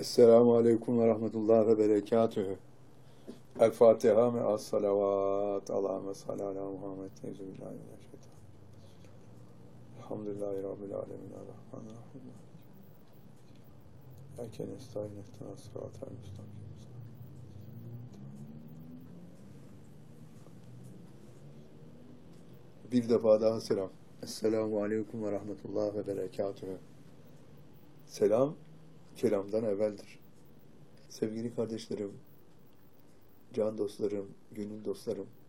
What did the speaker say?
Esselamu Aleyküm ve Rahmetullah ve Berekatühü. El Fatiha me'as salavat. Allahümme salli ala Muhammed. Euzubillahimineşşeytanirracim. Elhamdülillahi Rabbil alemin. Errahmanirrahim. Eke nestaîn ihdinas sıratal müstakîm. Bir defa daha selam. Esselamu Aleyküm ve Rahmetullah ve Berekatühü. Selam, kelamdan evveldir. Sevgili kardeşlerim, can dostlarım, gönül dostlarım,